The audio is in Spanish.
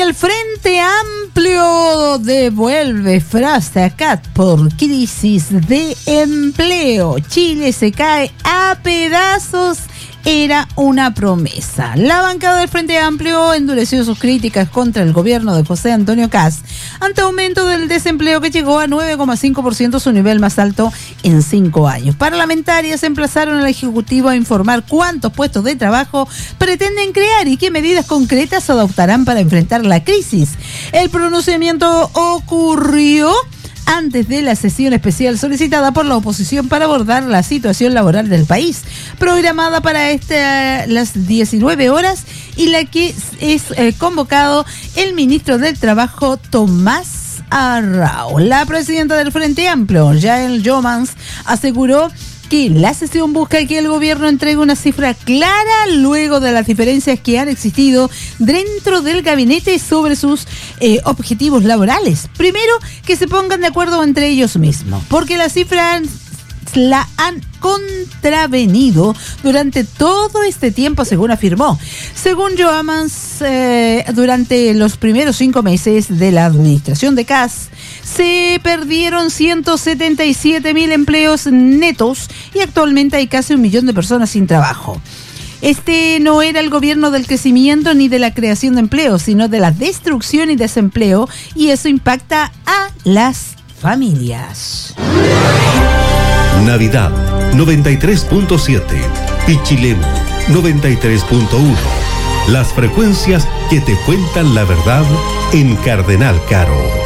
el Frente Amplio devuelve frase a CAT por crisis de empleo. Chile se cae a pedazos. Era una promesa. La bancada del Frente Amplio endureció sus críticas contra el gobierno de José Antonio Kast ante aumento del desempleo que llegó a 9,5%, su nivel más alto en 5 años. Parlamentarias emplazaron al Ejecutivo a informar cuántos puestos de trabajo pretenden crear y qué medidas concretas adoptarán para enfrentar la crisis. El pronunciamiento ocurrió antes de la sesión especial solicitada por la oposición para abordar la situación laboral del país, programada para las 19 horas y la que es convocado el ministro del Trabajo, Tomás Arrau. La presidenta del Frente Amplio, Yael Jomans, aseguró que la sesión busca que el gobierno entregue una cifra clara luego de las diferencias que han existido dentro del gabinete sobre sus objetivos laborales. Primero, que se pongan de acuerdo entre ellos mismos, porque la cifra la han contravenido durante todo este tiempo, según afirmó. Según Joamans, durante los primeros 5 meses de la administración de Kast, se perdieron 177.000 empleos netos y actualmente hay casi 1 millón de personas sin trabajo. Este no era el gobierno del crecimiento ni de la creación de empleo, sino de la destrucción y desempleo, y eso impacta a las familias. Navidad 93.7, Pichilemu 93.1. Las frecuencias que te cuentan la verdad en Cardenal Caro.